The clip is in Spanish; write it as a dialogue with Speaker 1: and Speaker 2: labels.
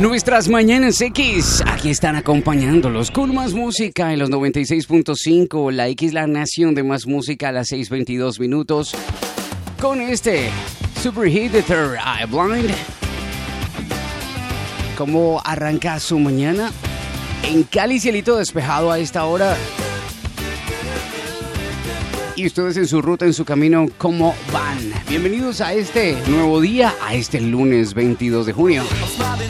Speaker 1: Nuestras mañanas X, aquí están acompañándolos con más música en los 96.5, la X, la nación de más música a las 6:22 minutos. Con este super hit de Third Eye Blind. ¿Cómo arranca su mañana? En Cali, cielito despejado a esta hora. Y ustedes en su ruta, en su camino, ¿cómo van? Bienvenidos a este nuevo día, a este lunes 22 de junio.